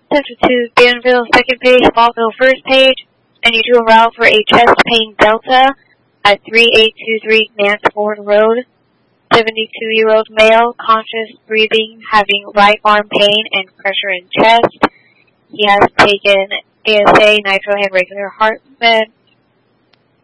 Central 2, Danville, second page, Smallville, first page. I need to enroll for a chest pain delta at 3823 Nance Ford Road. 72-year-old male, conscious, breathing, having right arm pain and pressure in chest. He has taken ASA, nitro, and regular heart med.